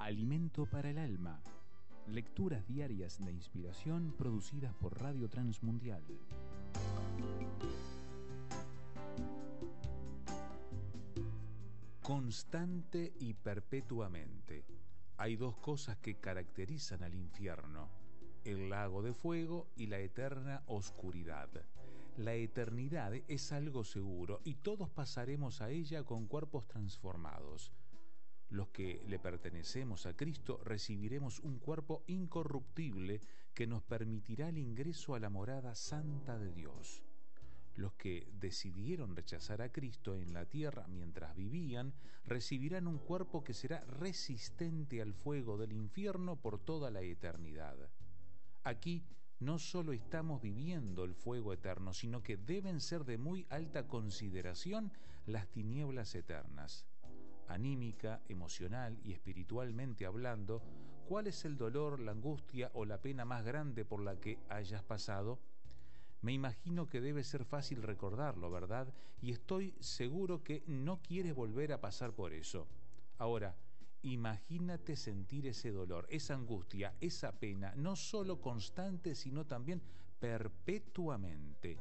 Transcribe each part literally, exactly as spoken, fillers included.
Alimento para el alma. Lecturas diarias de inspiración producidas por Radio Transmundial. Constante y perpetuamente. Hay dos cosas que caracterizan al infierno: el lago de fuego y la eterna oscuridad. La eternidad es algo seguro y todos pasaremos a ella con cuerpos transformados. Los que le pertenecemos a Cristo recibiremos un cuerpo incorruptible que nos permitirá el ingreso a la morada santa de Dios. Los que decidieron rechazar a Cristo en la tierra mientras vivían recibirán un cuerpo que será resistente al fuego del infierno por toda la eternidad. Aquí no solo estamos viviendo el fuego eterno, sino que deben ser de muy alta consideración las tinieblas eternas. Anímica, emocional y espiritualmente hablando, ¿cuál es el dolor, la angustia o la pena más grande por la que hayas pasado? Me imagino que debe ser fácil recordarlo, ¿verdad? Y estoy seguro que no quieres volver a pasar por eso. Ahora, imagínate sentir ese dolor, esa angustia, esa pena, no solo constante, sino también perpetuamente.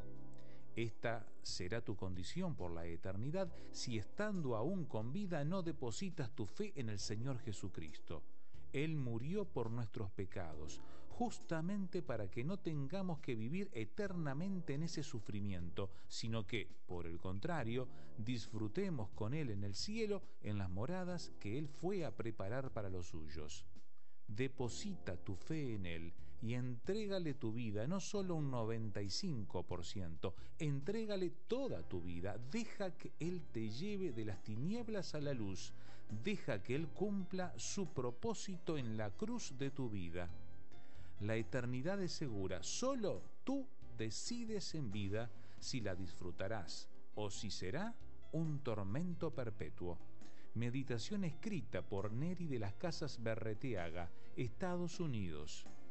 Esta será tu condición por la eternidad si estando aún con vida no depositas tu fe en el Señor Jesucristo. Él murió por nuestros pecados, justamente para que no tengamos que vivir eternamente en ese sufrimiento, sino que, por el contrario, disfrutemos con Él en el cielo, en las moradas que Él fue a preparar para los suyos. Deposita tu fe en Él y entrégale tu vida, no solo un noventa y cinco por ciento, entrégale toda tu vida, deja que Él te lleve de las tinieblas a la luz, deja que Él cumpla su propósito en la cruz de tu vida. La eternidad es segura, solo tú decides en vida si la disfrutarás o si será un tormento perpetuo. Meditación escrita por Neri de las Casas Berreteaga, Estados Unidos.